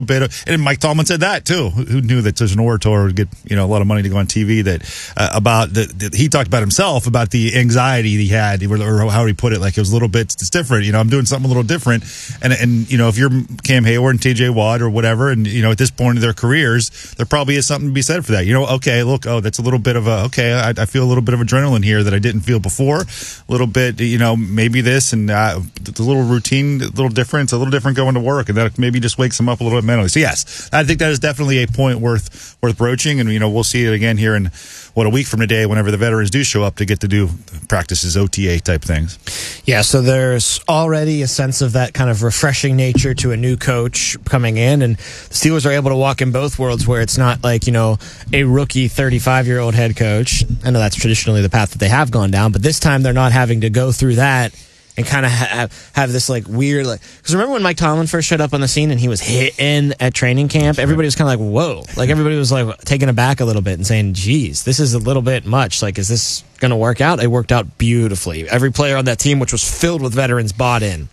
bit of, and Mike Tomlin said that too. Who knew that there's an orator would get a lot of money to go on TV? That about he talked about himself, about the anxiety he had, or how he put it, like it was a little bit, it's different. I'm doing something a little different, and if you're Cam Hayward and T.J. Watt or whatever, and at this point in their careers, there probably is something to be said for that. Okay, look, that's a little bit of I feel a little bit of adrenaline here that I didn't feel before. A little bit, maybe this and the little routine, a little different. It's a little different going to work, and that maybe just wakes them up a little bit. So yes, I think that is definitely a point worth broaching, and we'll see it again here in a week from today, whenever the veterans do show up to get to do practices, OTA type things. Yeah, so there's already a sense of that kind of refreshing nature to a new coach coming in, and the Steelers are able to walk in both worlds, where it's not like a rookie 35-year-old head coach. I know that's traditionally the path that they have gone down, but this time they're not having to go through that and kind of have this weird, because remember when Mike Tomlin first showed up on the scene and he was hitting at training camp, everybody was kind of whoa, everybody was taken aback a little bit and saying, geez, this is a little bit much, is this going to work out? It worked out beautifully. Every player on that team, which was filled with veterans, bought in.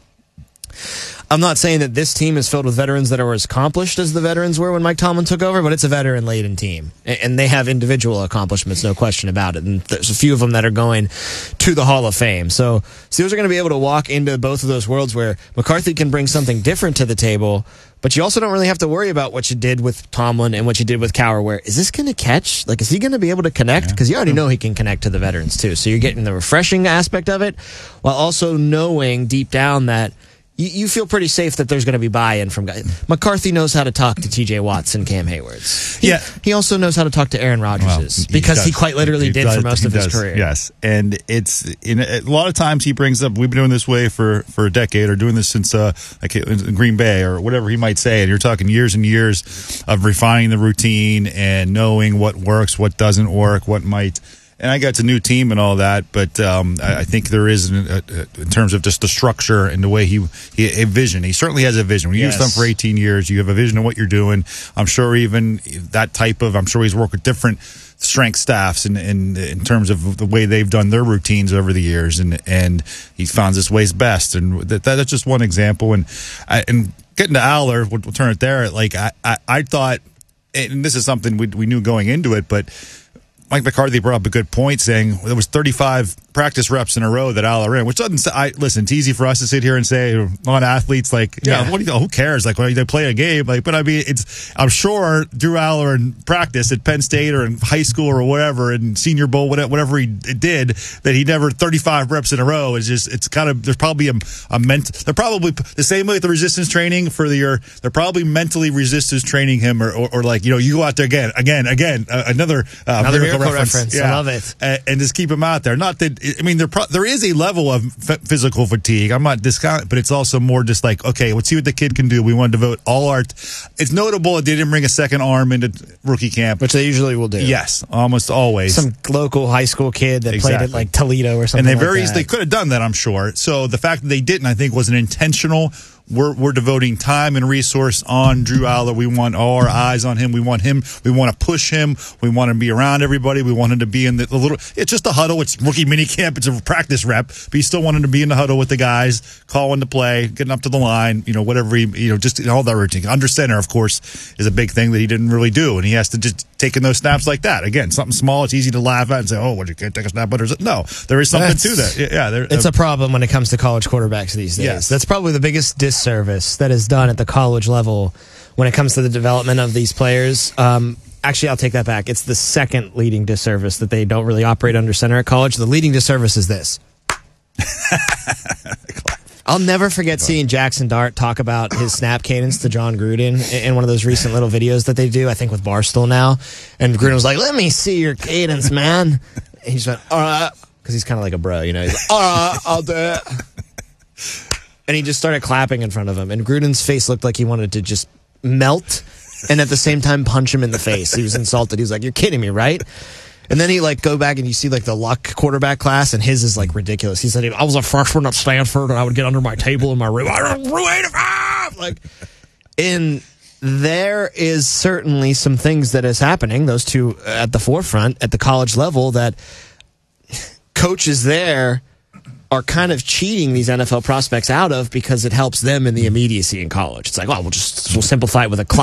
I'm not saying that this team is filled with veterans that are as accomplished as the veterans were when Mike Tomlin took over, but it's a veteran-laden team. And they have individual accomplishments, no question about it. And there's a few of them that are going to the Hall of Fame. So Steelers are going to be able to walk into both of those worlds where McCarthy can bring something different to the table, but you also don't really have to worry about what you did with Tomlin and what you did with Cowher, where is this going to catch? Is he going to be able to connect? Because you already know he can connect to the veterans, too. So you're getting the refreshing aspect of it, while also knowing deep down that you feel pretty safe that there's going to be buy-in from guys. McCarthy knows how to talk to T.J. Watts and Cam Haywards. He also knows how to talk to Aaron Rodgers, because he quite literally did for most of his career. Yes, and it's a lot of times he brings up, we've been doing this way for a decade, or doing this since in Green Bay, or whatever he might say, and you're talking years and years of refining the routine and knowing what works, what doesn't work, what might. And I got to new team and all that, but I think there is, in terms of just the structure and the way a vision. He certainly has a vision. When you use them for 18 years, you have a vision of what you're doing. I'm sure even I'm sure he's worked with different strength staffs in terms of the way they've done their routines over the years, and he finds his ways best. And that's just one example. And getting to Aller, we'll turn it there. I thought, and this is something we knew going into it, but Mike McCarthy brought up a good point, saying there was 35 practice reps in a row that Aller ran, which doesn't. Listen, it's easy for us to sit here and say on athletes what do you know? Who cares? When they play a game, but I mean, I'm sure Drew Aller in practice at Penn State or in high school or whatever, in Senior Bowl, whatever he did, that he never 35 reps in a row. It's kind of, there's probably a mental. They're probably the same way with the resistance training for the year. They're probably mentally resistance training him, or you go out there again, another miracle reference. Yeah. I love it, and just keep him out there. Not that. I mean, there is a level of physical fatigue. I'm not discounting, but it's also more just okay, let's see what the kid can do. We want to devote all our. It's notable that they didn't bring a second arm into rookie camp, which they usually will do. Yes, almost always. Some local high school kid that played at Toledo or something. And they could have done that, I'm sure. So the fact that they didn't, I think, was an intentional. We're devoting time and resource on Drew Aller. We want all our eyes on him. We want him. We want to push him. We want him to be around everybody. We want him to be in the little. It's just a huddle. It's rookie mini camp. It's a practice rep. But you still want him to be in the huddle with the guys, calling the play, getting up to the line. Whatever just all that routine. Under center, of course, is a big thing that he didn't really do, and he has to just take in those snaps like that. Again, something small. It's easy to laugh at and say, "Oh, you can't take a snap." But no, there is something to that. Yeah, it's a problem when it comes to college quarterbacks these days. Yes. That's probably the biggest disservice that is done at the college level when it comes to the development of these players. Actually, I'll take that back. It's the second leading disservice that they don't really operate under center at college. The leading disservice is this. I'll never forget seeing Jackson Dart talk about his snap cadence to John Gruden in one of those recent little videos that they do, I think with Barstool now. And Gruden was like, "Let me see your cadence, man." And he just went, "All right," because he's kind of like a bro, He's like, "All right, I'll do it." And he just started clapping in front of him. And Gruden's face looked like he wanted to just melt and at the same time punch him in the face. He was insulted. He was like, "You're kidding me, right?" And then he go back and you see the Luck quarterback class, and his is ridiculous. He said, "I was a freshman at Stanford and I would get under my table in my room. And there is certainly some things that is happening, those two at the forefront at the college level, that coaches there are kind of cheating these NFL prospects out of because it helps them in the immediacy in college. It's we'll simplify it with a